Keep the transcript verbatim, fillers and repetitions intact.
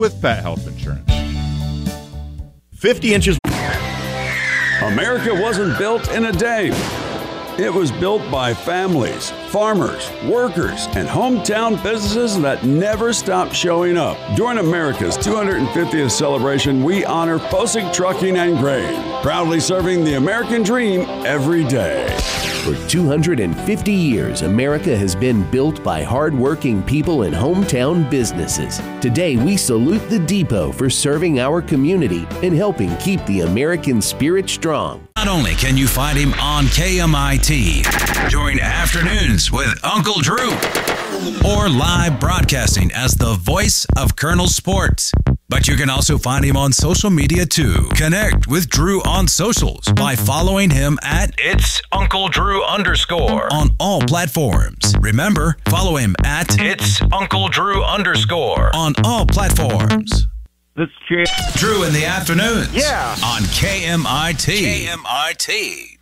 with Pet Health Insurance. fifty inches. America wasn't built in a day. It was built by families, farmers, workers, and hometown businesses that never stopped showing up. During America's two hundred fiftieth celebration, we honor Posick Trucking and Grain, proudly serving the American dream every day. For two hundred fifty years, America has been built by hardworking people and hometown businesses. Today, we salute the Depot for serving our community and helping keep the American spirit strong. Not only can you find him on K M I T during afternoons with Uncle Drew, or live broadcasting as the voice of Colonel Sports, but you can also find him on social media too. Connect with Drew on socials by following him at It's Uncle Drew underscore on all platforms. Remember, follow him at It's Uncle Drew underscore on all platforms. This is Drew in the afternoons. Yeah. On K M I T. K M I T.